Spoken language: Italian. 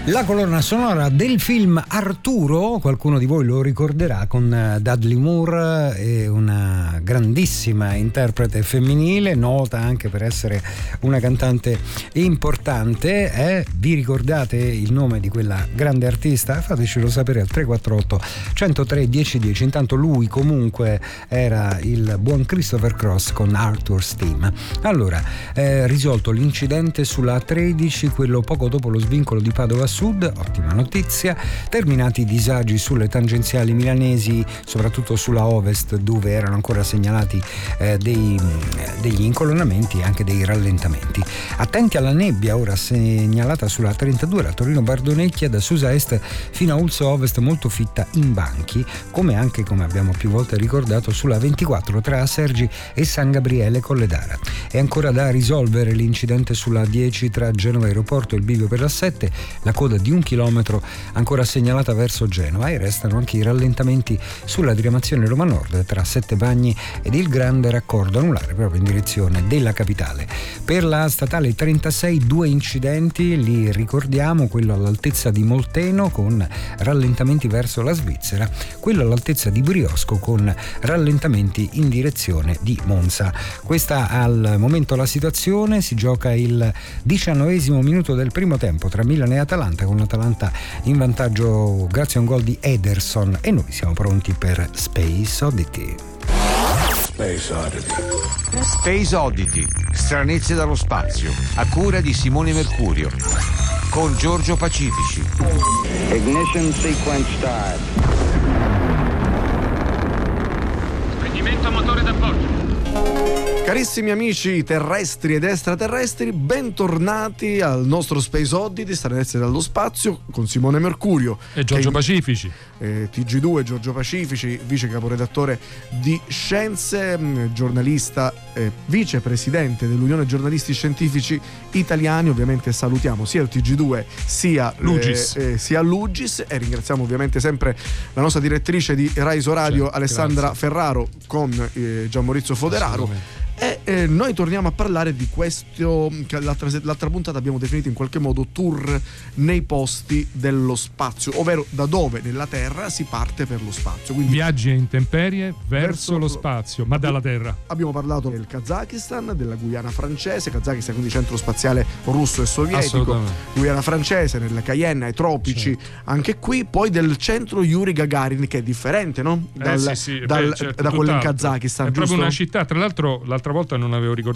La colonna sonora del film Arturo, qualcuno di voi lo ricorderà, con Dudley Moore, una grandissima interprete femminile, nota anche per essere una cantante importante. Vi ricordate il nome di quella grande artista? Fatecelo sapere al 348 103 1010. Intanto lui comunque era il buon Christopher Cross con Arthur's Theme. Allora, risolto l'incidente sulla A13, quello poco dopo lo svincolo di Padova Sud, ottima notizia. Terminati i disagi sulle tangenziali milanesi, soprattutto sulla Ovest, dove erano ancora segnalati degli incolonnamenti e anche dei rallentamenti. Attenti alla nebbia ora segnalata sulla 32, la Torino-Bardonecchia, da Susa Est fino a Ulso Ovest, molto fitta in banchi, come anche, come abbiamo più volte ricordato, sulla 24 tra Sergi e San Gabriele Colledara. È ancora da risolvere l'incidente sulla 10 tra Genova Aeroporto e il bivio per la 7, la coda di 1 chilometro ancora segnalata verso Genova, e restano anche i rallentamenti sulla diramazione Roma Nord tra Sette Bagni ed il grande raccordo anulare proprio in direzione della capitale. Per la statale 36 2 incidenti, li ricordiamo: quello all'altezza di Molteno con rallentamenti verso la Svizzera, quello all'altezza di Briosco con rallentamenti in direzione di Monza. Questa al momento la situazione. Si gioca il 19° minuto del primo tempo tra Milan e Atalanta, con l'Atalanta in vantaggio grazie a un gol di Ederson, e noi siamo pronti per Space Oddity. Space Oddity. Space Oddity, stranezze dallo spazio, a cura di Simone Mercurio, con Giorgio Pacifici. Ignition sequence start. Spegnimento motore d'appoggio. Carissimi amici terrestri ed extraterrestri, bentornati al nostro Space Oddity, stranezze dallo spazio, con Simone Mercurio e Giorgio Pacifici. TG2, Giorgio Pacifici, vice caporedattore di Scienze, giornalista, vicepresidente dell'Unione Giornalisti Scientifici Italiani. Ovviamente salutiamo sia il TG2 sia l'UGIS, e ringraziamo ovviamente sempre la nostra direttrice di Rai Radio, Alessandra Ferraro, con Gian Maurizio Foderaro. E noi torniamo a parlare di questo che l'altra puntata abbiamo definito in qualche modo tour nei posti dello spazio, ovvero da dove nella Terra si parte per lo spazio. Quindi viaggi a intemperie verso lo spazio, ma dalla Terra. Abbiamo parlato del Kazakistan, della Guyana francese, Kazakistan quindi centro spaziale russo e sovietico, Guyana francese, nella Cayenne, ai tropici, anche qui, poi del centro Yuri Gagarin, che è differente, no? Da quello in Kazakistan. È giusto? proprio una città, tra l'altro l'altra volta non avevo ricordato